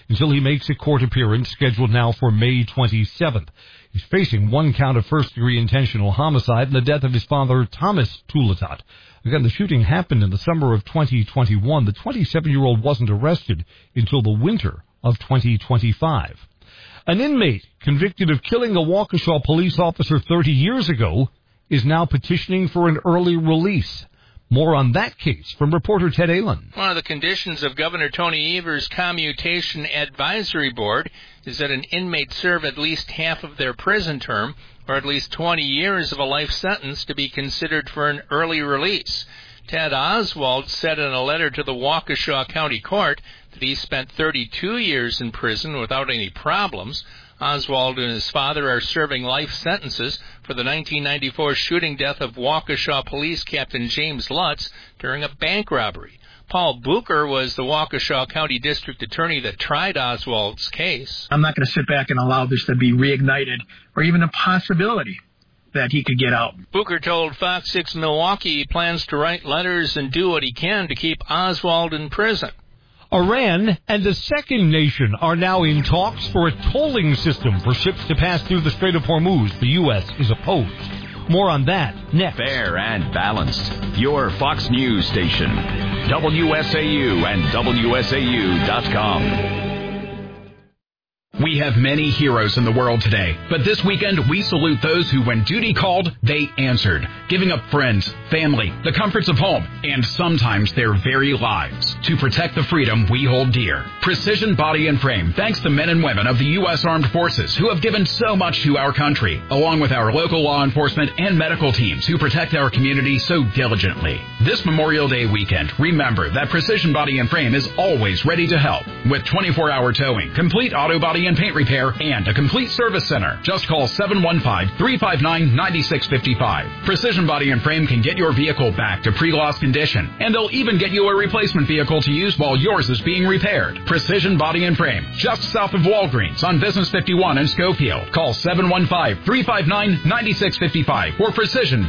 until he makes a court appearance scheduled now for May 27th. He's facing one count of first-degree intentional homicide in the death of his father, Thomas Tuulatat. Again, the shooting happened in the summer of 2021. The 27-year-old wasn't arrested until the winter of 2025. An inmate convicted of killing a Waukesha police officer 30 years ago is now petitioning for an early release. More on that case from reporter Ted Allen. One of the conditions of Governor Tony Evers' Commutation Advisory Board is that an inmate serve at least half of their prison term or at least 20 years of a life sentence to be considered for an early release. Ted Oswald said in a letter to the Waukesha County Court that he spent 32 years in prison without any problems. Oswald and his father are serving life sentences for the 1994 shooting death of Waukesha Police Captain James Lutz during a bank robbery. Paul Bucher was the Waukesha County District Attorney that tried Oswald's case. I'm not going to sit back and allow this to be reignited or even a possibility that he could get out. Bucher told Fox 6 Milwaukee he plans to write letters and do what he can to keep Oswald in prison. Iran and a second nation are now in talks for a tolling system for ships to pass through the Strait of Hormuz. The U.S. is opposed. More on that next. Fair and balanced. Your Fox News station. WSAU and WSAU.com. We have many heroes in the world today, but this weekend we salute those who, when duty called, they answered, giving up friends, family, the comforts of home, and sometimes their very lives to protect the freedom we hold dear. Precision Body and Frame thanks the men and women of the U.S. Armed Forces who have given so much to our country, along with our local law enforcement and medical teams who protect our community so diligently. This Memorial Day weekend, remember that Precision Body and Frame is always ready to help with 24-hour towing, complete auto body and paint repair, and a complete service center. Just call 715-359-9655. Precision Body and Frame can get your vehicle back to pre-loss condition, and they'll even get you a replacement vehicle to use while yours is being repaired. Precision Body and Frame, just south of Walgreens on Business 51 in Schofield. Call 715-359-9655 or Precision